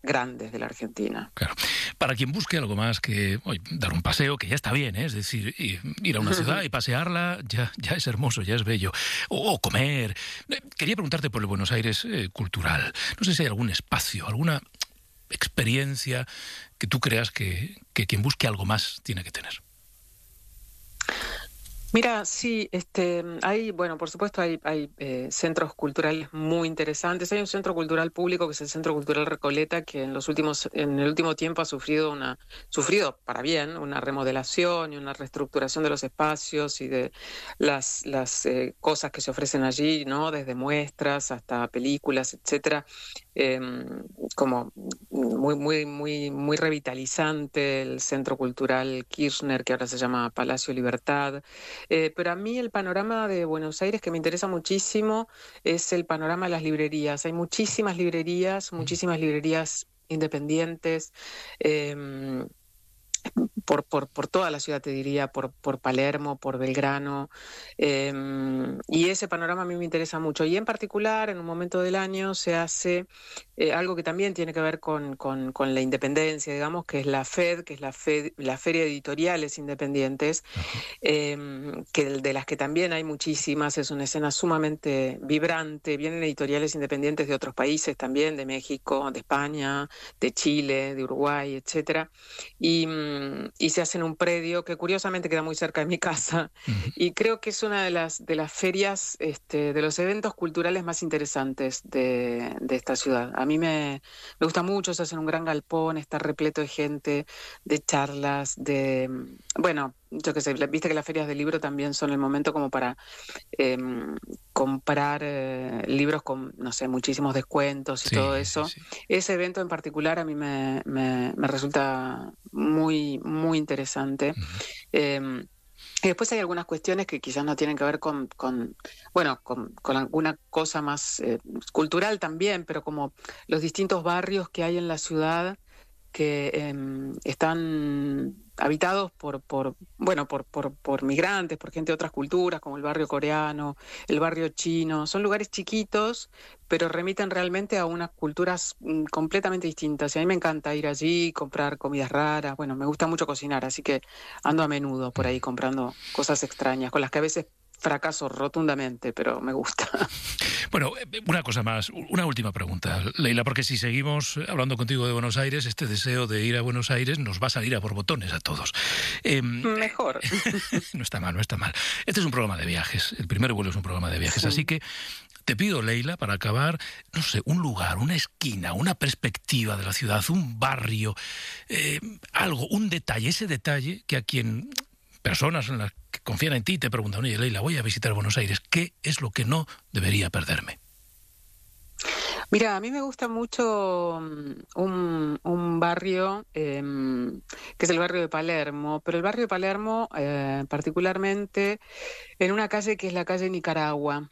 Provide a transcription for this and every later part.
grandes de la Argentina. Claro. Para quien busque algo más que dar un paseo, que ya está bien, ¿eh? Es decir, ir a una ciudad y pasearla ya es hermoso, ya es bello. O comer. Quería preguntarte por el Buenos Aires cultural. No sé si hay algún espacio, alguna experiencia que tú creas que quien busque algo más tiene que tener. Mira, sí, por supuesto hay centros culturales muy interesantes. Hay un centro cultural público que es el Centro Cultural Recoleta, que en el último tiempo ha sufrido para bien, una remodelación y una reestructuración de los espacios y de las cosas que se ofrecen allí, ¿no? Desde muestras hasta películas, etcétera. Como muy, muy, muy, muy revitalizante el Centro Cultural Kirchner, que ahora se llama Palacio Libertad. Pero a mí el panorama de Buenos Aires que me interesa muchísimo es el panorama de las librerías. Hay muchísimas librerías independientes, por toda la ciudad, te diría, por Palermo, por Belgrano, y ese panorama a mí me interesa mucho. Y en particular, en un momento del año se hace algo que también tiene que ver con la independencia, digamos, que es la FED, que es la Feria de Editoriales Independientes, de las que también hay muchísimas. Es una escena sumamente vibrante. Vienen editoriales independientes de otros países también, de México, de España, de Chile, de Uruguay, etcétera. Y se hace en un predio que curiosamente queda muy cerca de mi casa, y creo que es una de las ferias, de los eventos culturales más interesantes de esta ciudad. A mí me gusta mucho, se hace en un gran galpón, está repleto de gente, de charlas, yo qué sé, viste que las ferias de libro también son el momento como para comprar libros con, no sé, muchísimos descuentos y todo eso. Sí. Ese evento en particular a mí me resulta muy, muy interesante. Y después hay algunas cuestiones que quizás no tienen que ver con alguna cosa más cultural también, pero como los distintos barrios que hay en la ciudad que están habitados por migrantes, por gente de otras culturas, como el barrio coreano, el barrio chino. Son lugares chiquitos, pero remiten realmente a unas culturas completamente distintas. Y a mí me encanta ir allí, comprar comidas raras. Bueno, me gusta mucho cocinar, así que ando a menudo por ahí comprando cosas extrañas, con las que a veces fracaso rotundamente, pero me gusta. Bueno, una cosa más, una última pregunta, Leila, porque si seguimos hablando contigo de Buenos Aires, este deseo de ir a Buenos Aires nos va a salir a borbotones a todos. Mejor. No está mal. Este es un programa de viajes, el primer vuelo es un programa de viajes, sí. Así que te pido, Leila, para acabar, no sé, un lugar, una esquina, una perspectiva de la ciudad, un barrio, algo, un detalle, ese detalle que a quien... personas en las que confían en ti y te preguntan, oye, Leila, voy a visitar Buenos Aires, ¿qué es lo que no debería perderme? Mira, a mí me gusta mucho un barrio que es el barrio de Palermo, pero el barrio de Palermo particularmente en una calle que es la calle Nicaragua.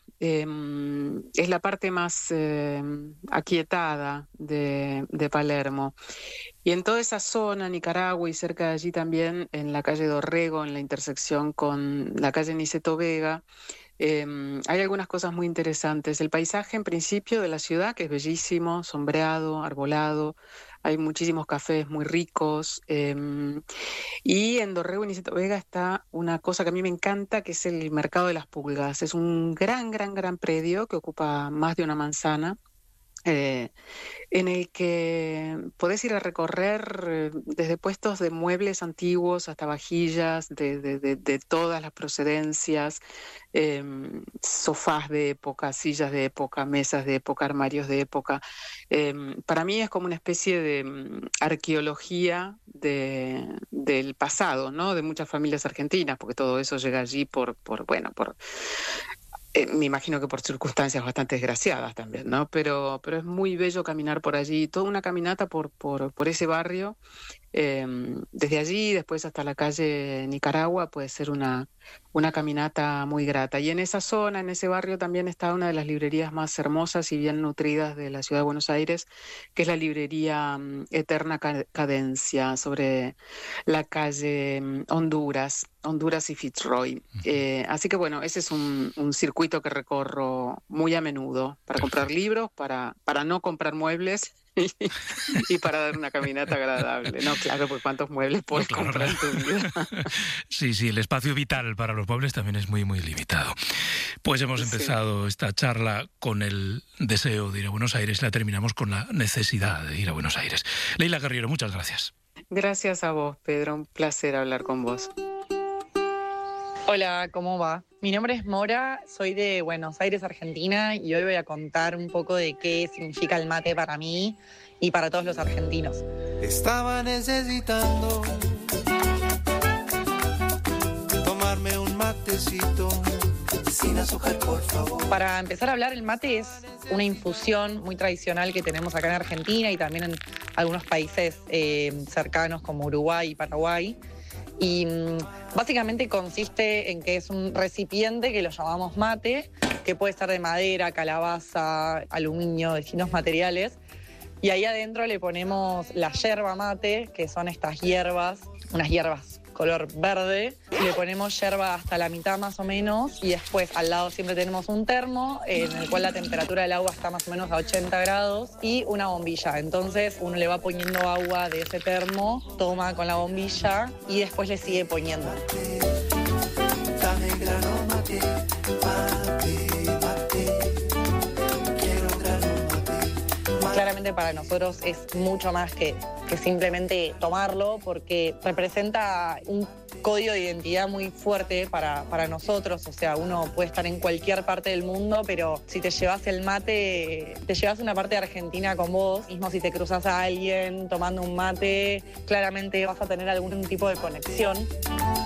Es la parte más aquietada de Palermo. Y en toda esa zona, Nicaragua, y cerca de allí también, en la calle Dorrego, en la intersección con la calle Niceto Vega, hay algunas cosas muy interesantes. El paisaje, en principio, de la ciudad, que es bellísimo, sombreado, arbolado, hay muchísimos cafés muy ricos. Y en Dorrego y Niceto Vega está una cosa que a mí me encanta, que es el Mercado de las Pulgas. Es un gran, gran, gran predio que ocupa más de una manzana. En el que podés ir a recorrer desde puestos de muebles antiguos hasta vajillas de todas las procedencias, sofás de época, sillas de época, mesas de época, armarios de época. Para mí es como una especie de arqueología del pasado, ¿no? De muchas familias argentinas, porque todo eso llega allí me imagino que por circunstancias bastante desgraciadas también, ¿no? Pero es muy bello caminar por allí, toda una caminata por ese barrio, desde allí después hasta la calle Nicaragua puede ser una caminata muy grata. Y en esa zona, en ese barrio también está una de las librerías más hermosas y bien nutridas de la ciudad de Buenos Aires, que es la librería Eterna Cadencia, sobre la calle Honduras y Fitzroy. Así que bueno, ese es un circuito que recorro muy a menudo para comprar libros, para no comprar muebles y, y para dar una caminata agradable. No, claro, pues cuántos muebles puedes No, claro, comprar en tu vida. Sí, sí, el espacio vital para los muebles también es muy, muy limitado. Pues hemos Sí. empezado esta charla con el deseo de ir a Buenos Aires, la terminamos con la necesidad de ir a Buenos Aires. Leila Guerriero, muchas gracias. Gracias a vos, Pedro. Un placer hablar con vos. Hola, ¿cómo va? Mi nombre es Mora, soy de Buenos Aires, Argentina, y hoy voy a contar un poco de qué significa el mate para mí y para todos los argentinos. Estaba necesitando tomarme un matecito sin azúcar, por favor. Para empezar a hablar, el mate es una infusión muy tradicional que tenemos acá en Argentina y también en algunos países cercanos como Uruguay y Paraguay. Y básicamente consiste en que es un recipiente que lo llamamos mate, que puede ser de madera, calabaza, aluminio, distintos materiales. Y ahí adentro le ponemos la yerba mate, que son estas hierbas, unas hierbas color verde. Le ponemos yerba hasta la mitad más o menos y después al lado siempre tenemos un termo en el cual la temperatura del agua está más o menos a 80 grados y una bombilla. Entonces uno le va poniendo agua de ese termo, toma con la bombilla y después le sigue poniendo. Dame grano mate, mate, mate. Quiero grano mate. Claramente para nosotros es mucho más que simplemente tomarlo porque representa un código de identidad muy fuerte para nosotros. O sea, uno puede estar en cualquier parte del mundo, pero si te llevas el mate, te llevas una parte de Argentina con vos. Mismo si te cruzas a alguien tomando un mate, claramente vas a tener algún tipo de conexión.